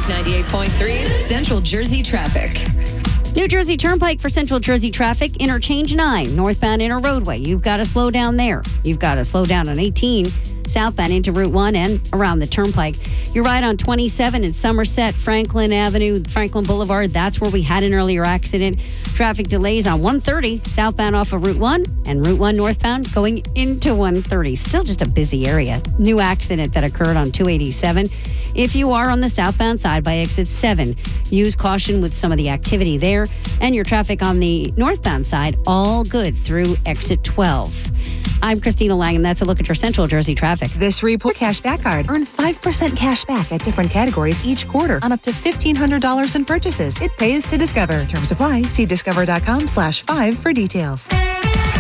Truth 98.3 Central Jersey traffic. New Jersey Turnpike for Central Jersey traffic, interchange 9, northbound inner roadway. You've got to slow down there. You've got to slow down on 18, southbound into Route 1 and around the Turnpike. You're right on 27 in Somerset, Franklin Avenue, Franklin Boulevard. That's where we had an earlier accident. Traffic delays on 130, southbound off of Route 1 and Route 1 northbound going into 130. Still just a busy area. New accident that occurred on 287. If you are on the southbound side by exit 7, use caution with some of the activity there. And your traffic on the northbound side, all good through exit 12. I'm Christina Lang, and that's a look at your Central Jersey traffic. This report cashback card. Earn 5% cash back at different categories each quarter on up to $1,500 in purchases. It pays to Discover. Terms apply. See discover.com/5 for details.